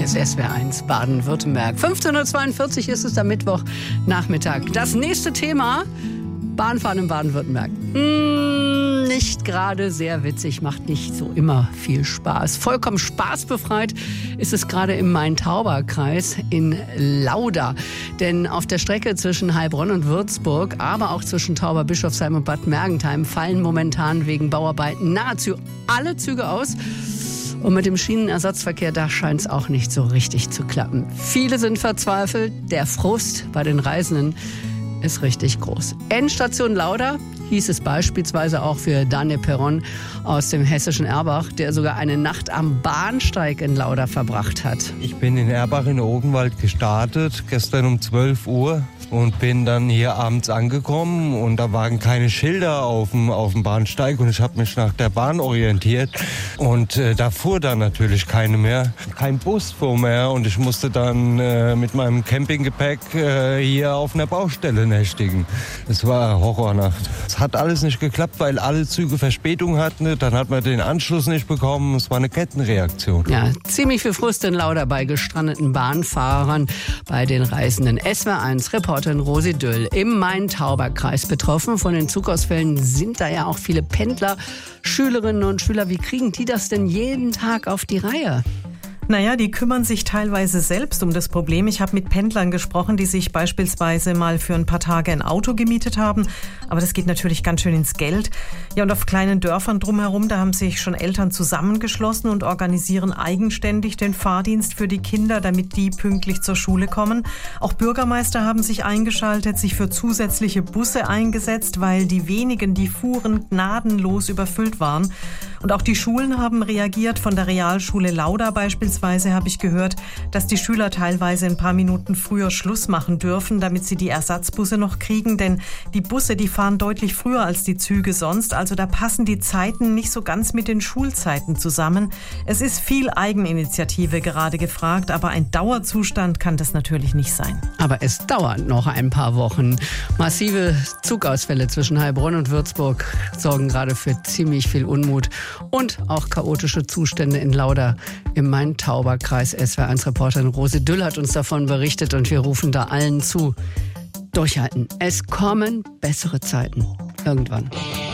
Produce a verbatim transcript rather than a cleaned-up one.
Hier ist S W R eins Baden-Württemberg. fünfzehn Uhr zweiundvierzig ist es am Mittwochnachmittag. Das nächste Thema: Bahnfahren in Baden-Württemberg. Mmh, nicht gerade sehr witzig, macht nicht so immer viel Spaß. Vollkommen spaßbefreit ist es gerade im Main-Tauber-Kreis in Lauda. Denn auf der Strecke zwischen Heilbronn und Würzburg, aber auch zwischen Tauberbischofsheim und Bad Mergentheim fallen momentan wegen Bauarbeiten nahezu alle Züge aus. Und mit dem Schienenersatzverkehr, da scheint es auch nicht so richtig zu klappen. Viele sind verzweifelt. Der Frust bei den Reisenden ist richtig groß. Endstation Lauda hieß es beispielsweise auch für Daniel Perron aus dem hessischen Erbach, der sogar eine Nacht am Bahnsteig in Lauda verbracht hat. Ich bin in Erbach in Odenwald gestartet, gestern um zwölf Uhr. Und bin dann hier abends angekommen und da waren keine Schilder auf dem, auf dem Bahnsteig und ich habe mich nach der Bahn orientiert und äh, da fuhr dann natürlich keine mehr. Kein Bus fuhr mehr und ich musste dann äh, mit meinem Campinggepäck äh, hier auf einer Baustelle nächtigen. Es war Horrornacht. Es hat alles nicht geklappt, weil alle Züge Verspätung hatten. Dann hat man den Anschluss nicht bekommen. Es war eine Kettenreaktion. Ja, ziemlich viel Frust in Lauda bei gestrandeten Bahnfahrern, bei den Reisenden. S W R eins Reporterin Rosi Düll im Main-Tauber-Kreis. Betroffen von den Zugausfällen sind da ja auch viele Pendler, Schülerinnen und Schüler. Wie kriegen die das denn jeden Tag auf die Reihe? Naja, die kümmern sich teilweise selbst um das Problem. Ich habe mit Pendlern gesprochen, die sich beispielsweise mal für ein paar Tage ein Auto gemietet haben. Aber das geht natürlich ganz schön ins Geld. Ja, und auf kleinen Dörfern drumherum, da haben sich schon Eltern zusammengeschlossen und organisieren eigenständig den Fahrdienst für die Kinder, damit die pünktlich zur Schule kommen. Auch Bürgermeister haben sich eingeschaltet, sich für zusätzliche Busse eingesetzt, weil die wenigen, die fuhren, gnadenlos überfüllt waren. Und auch die Schulen haben reagiert. Von der Realschule Lauda beispielsweise habe ich gehört, dass die Schüler teilweise ein paar Minuten früher Schluss machen dürfen, damit sie die Ersatzbusse noch kriegen. Denn die Busse, die fahren deutlich früher als die Züge sonst. Also da passen die Zeiten nicht so ganz mit den Schulzeiten zusammen. Es ist viel Eigeninitiative gerade gefragt, aber ein Dauerzustand kann das natürlich nicht sein. Aber es dauert noch ein paar Wochen. Massive Zugausfälle zwischen Heilbronn und Würzburg sorgen gerade für ziemlich viel Unmut. Und auch chaotische Zustände in Lauda im Main-Tauber-Kreis. S W R eins Reporterin Rosi Düll hat uns davon berichtet und wir rufen da allen zu. Durchhalten. Es kommen bessere Zeiten. Irgendwann.